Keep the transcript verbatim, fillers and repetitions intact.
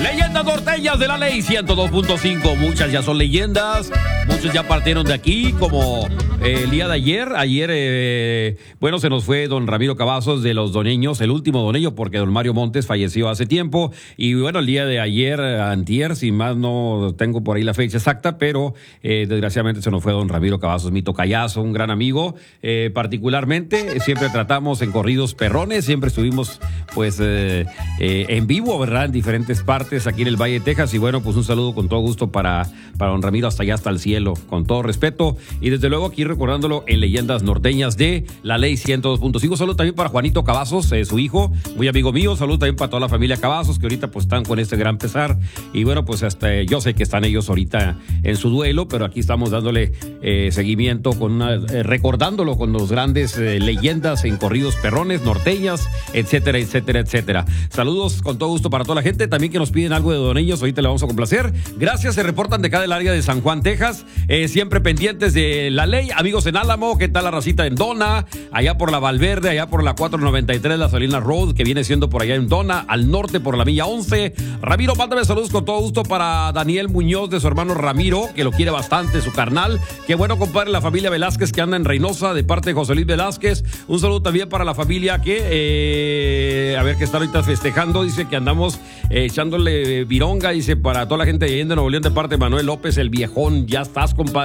Leyendas norteñas de la ley ciento dos punto cinco. Muchas ya son leyendas, muchos ya partieron de aquí, como eh, el día de ayer. Ayer, eh, bueno, se nos fue don Ramiro Cavazos de los Doneños, el último doneño, porque don Mario Montes falleció hace tiempo. Y bueno, el día de ayer, antier, sin más no tengo por ahí la fecha exacta, pero eh, desgraciadamente se nos fue don Ramiro Cavazos, mi tocayazo, un gran amigo. Eh, particularmente, siempre tratamos en corridos perrones, siempre estuvimos pues eh, eh, en vivo, ¿verdad? En diferentes partes aquí en el Valle de Texas. Y bueno, pues un saludo con todo gusto para, para don Ramiro hasta allá, hasta el cielo, con todo respeto. Y desde luego aquí recordándolo en Leyendas Norteñas de la ley ciento dos punto cinco. Saludo también para Juanito Cavazos, eh, su hijo, muy amigo mío. Saludo también para toda la familia Cavazos, que ahorita pues están con este gran pesar. Y bueno, pues hasta yo sé que están ellos ahorita en su duelo, pero aquí estamos dándole eh, seguimiento, con una, eh, recordándolo con los grandes eh, leyendas en corridos perrones, norteñas, etcétera, etcétera, etcétera. Saludos con todo gusto para toda la gente. También que nos piden algo de Doneños, ahorita le vamos a complacer. Gracias, se reportan de acá del área de San Juan, Texas, eh, siempre pendientes de la ley. Amigos en Álamo, ¿qué tal la racita en Dona? Allá por la Valverde, allá por la cuatro noventa y tres, la Salina Road, que viene siendo por allá en Dona, al norte por la milla once. Ramiro, mándame saludos con todo gusto para Daniel Muñoz, de su hermano Ramiro, que lo quiere bastante, su carnal. Qué bueno, compadre, la familia Velázquez que anda en Reynosa, de parte de José Luis Velázquez. Un saludo también para la familia que, eh, a ver, que está ahorita festejando, dice que andamos eh, echándole vironga, dice, para toda la gente de Allende, Nuevo León, de parte de Manuel López, el viejón. Ya estás, compadre.